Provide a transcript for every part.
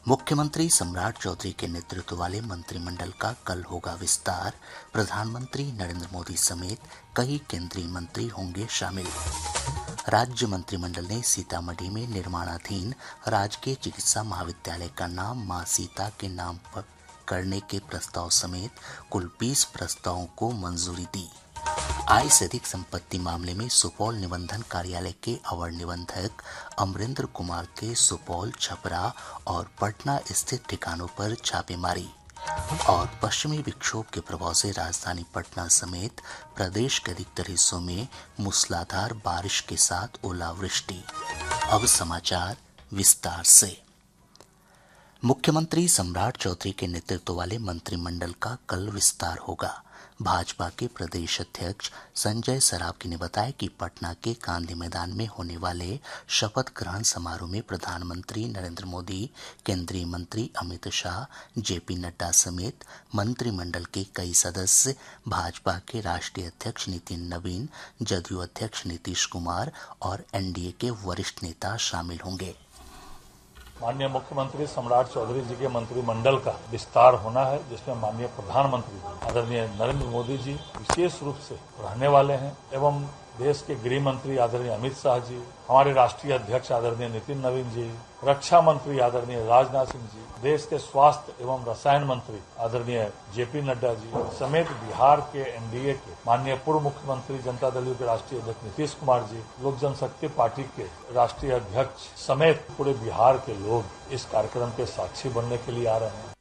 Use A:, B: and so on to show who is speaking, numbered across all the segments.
A: मुख्यमंत्री सम्राट चौधरी के नेतृत्व वाले मंत्रिमंडल का कल होगा विस्तार। प्रधानमंत्री नरेंद्र मोदी समेत कई केंद्रीय मंत्री होंगे शामिल। राज्य मंत्रिमंडल ने सीतामढ़ी में निर्माणाधीन राजकीय चिकित्सा महाविद्यालय का नाम मां सीता के नाम पर करने के प्रस्ताव समेत कुल 20 प्रस्तावों को मंजूरी दी। आय से अधिक संपत्ति मामले में सुपौल निबंधन कार्यालय के अवर निबंधक अमरेंद्र कुमार के सुपौल, छपरा और पटना स्थित ठिकानों पर छापेमारी। और पश्चिमी विक्षोभ के प्रभाव से राजधानी पटना समेत प्रदेश के अधिकतर हिस्सों में मूसलाधार बारिश के साथ ओलावृष्टि। अब समाचार विस्तार से। मुख्यमंत्री सम्राट चौधरी के नेतृत्व वाले मंत्रिमंडल का कल विस्तार होगा। भाजपा के प्रदेश अध्यक्ष संजय सरावगी ने बताया कि पटना के गांधी मैदान में होने वाले शपथ ग्रहण समारोह में प्रधानमंत्री नरेंद्र मोदी, केंद्रीय मंत्री अमित शाह, जेपी नड्डा समेत मंत्रिमंडल के कई सदस्य, भाजपा के राष्ट्रीय अध्यक्ष नितिन नवीन, जदयू अध्यक्ष नीतीश कुमार और एनडीए के वरिष्ठ नेता शामिल होंगे।
B: माननीय मुख्यमंत्री सम्राट चौधरी जी के मंत्रिमंडल का विस्तार होना है, जिसमें माननीय प्रधानमंत्री आदरणीय नरेंद्र मोदी जी विशेष रूप से रहने वाले हैं एवं देश के गृह मंत्री आदरणीय अमित शाह जी, हमारे राष्ट्रीय अध्यक्ष आदरणीय नितिन नवीन जी, रक्षा मंत्री आदरणीय राजनाथ सिंह जी, देश के स्वास्थ्य एवं रसायन मंत्री आदरणीय जेपी नड्डा जी समेत बिहार के एनडीए के माननीय पूर्व मुख्यमंत्री जनता दल यू के राष्ट्रीय अध्यक्ष नीतीश कुमार जी, लोक जनशक्ति पार्टी के राष्ट्रीय अध्यक्ष समेत पूरे बिहार के लोग इस कार्यक्रम के साक्षी बनने के लिए आ रहे हैं।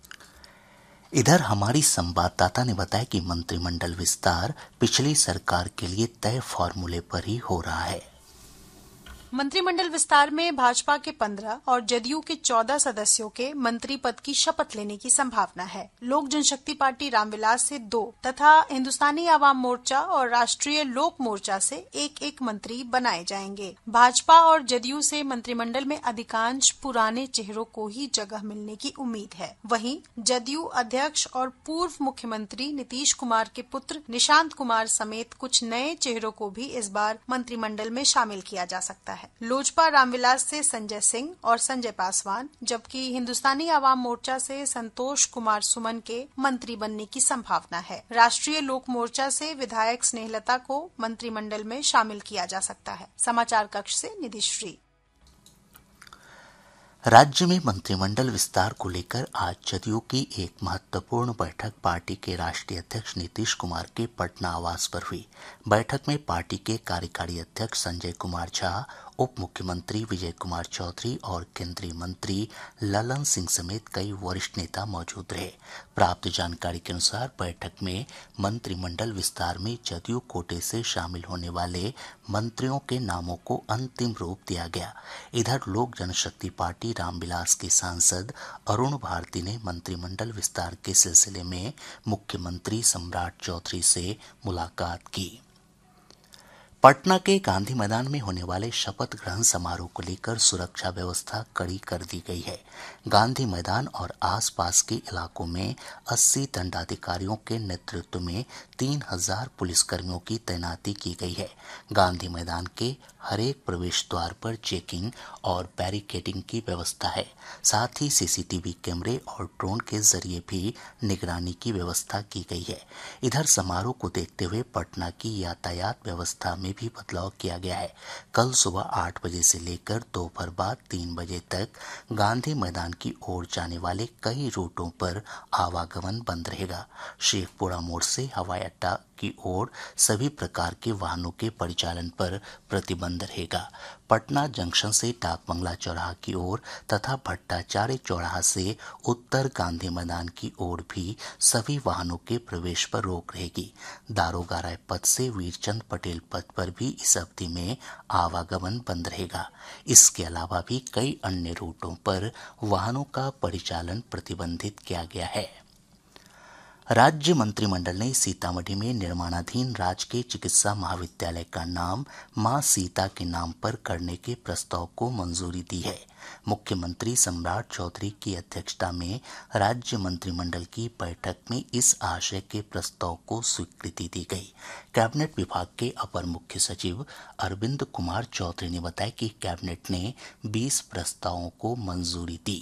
A: इधर हमारी संवाददाता ने बताया कि मंत्रिमंडल विस्तार पिछली सरकार के लिए तय फॉर्मूले पर ही हो रहा है।
C: मंत्रिमंडल विस्तार में भाजपा के 15 और जदयू के 14 सदस्यों के मंत्री पद की शपथ लेने की संभावना है। लोक जनशक्ति पार्टी रामविलास से 2 तथा हिंदुस्तानी आवाम मोर्चा और राष्ट्रीय लोक मोर्चा से एक मंत्री बनाए जाएंगे। भाजपा और जदयू से मंत्रिमंडल में अधिकांश पुराने चेहरों को ही जगह मिलने की उम्मीद है। वहीं जदयू अध्यक्ष और पूर्व मुख्यमंत्री नीतीश कुमार के पुत्र निशांत कुमार समेत कुछ नए चेहरों को भी इस बार मंत्रिमंडल में शामिल किया जा सकता है। लोजपा रामविलास से संजय सिंह और संजय पासवान, जबकि हिंदुस्तानी आवाम मोर्चा से संतोष कुमार सुमन के मंत्री बनने की संभावना है। राष्ट्रीय लोक मोर्चा से विधायक स्नेहलता को मंत्रिमंडल में शामिल किया जा सकता है। समाचार कक्ष से निधि श्री।
A: राज्य में मंत्रिमंडल विस्तार को लेकर आज जदयू की एक महत्वपूर्ण बैठक पार्टी के राष्ट्रीय अध्यक्ष नीतीश कुमार के पटना आवास पर हुई। बैठक में पार्टी के कार्यकारी अध्यक्ष संजय कुमार झा, उप मुख्यमंत्री विजय कुमार चौधरी और केंद्रीय मंत्री ललन सिंह समेत कई वरिष्ठ नेता मौजूद रहे। प्राप्त जानकारी के अनुसार बैठक में मंत्रिमंडल विस्तार में जदयू कोटे से शामिल होने वाले मंत्रियों के नामों को अंतिम रूप दिया गया। इधर लोक जनशक्ति पार्टी रामविलास के सांसद अरुण भारती ने मंत्रिमंडल विस्तार के सिलसिले में मुख्यमंत्री सम्राट चौधरी से मुलाकात की। पटना के गांधी मैदान में होने वाले शपथ ग्रहण समारोह को लेकर सुरक्षा व्यवस्था कड़ी कर दी गई है। गांधी मैदान और आसपास के इलाकों में 80 दंडाधिकारियों के नेतृत्व में 3000 पुलिसकर्मियों की तैनाती की गई है। गांधी मैदान के हरेक प्रवेश द्वार पर चेकिंग और बैरिकेडिंग की व्यवस्था है। साथ ही सीसीटीवी कैमरे और ड्रोन के जरिए भी निगरानी की व्यवस्था की गई है। इधर समारोह को देखते हुए पटना की यातायात व्यवस्था में भी बदलाव किया गया है। कल सुबह 8 बजे से लेकर दोपहर बाद 3 बजे तक गांधी मैदान की ओर जाने वाले कई रूटों पर आवागमन बंद रहेगा। शेखपुरा मोड़ से हवाई अड्डा की ओर सभी प्रकार के वाहनों के परिचालन पर प्रतिबंध रहेगा। पटना जंक्शन से डाक बंगला चौराहा की ओर तथा भट्टाचार्य चौराहा से उत्तर गांधी मैदान की ओर भी सभी वाहनों के प्रवेश पर रोक रहेगी। दारोगा राय पथ से वीरचंद पटेल पथ पर भी इस अवधि में आवागमन बंद रहेगा। इसके अलावा भी कई अन्य रूटों पर वाहनों का परिचालन प्रतिबंधित किया गया है। राज्य मंत्रिमंडल ने सीतामढ़ी में निर्माणाधीन राजकीय चिकित्सा महाविद्यालय का नाम मां सीता के नाम पर करने के प्रस्ताव को मंजूरी दी है। मुख्यमंत्री सम्राट चौधरी की अध्यक्षता में राज्य मंत्रिमंडल की बैठक में इस आशय के प्रस्ताव को स्वीकृति दी गई। कैबिनेट विभाग के अपर मुख्य सचिव अरविंद कुमार चौधरी ने बताया कि कैबिनेट ने 20 प्रस्तावों को मंजूरी दी।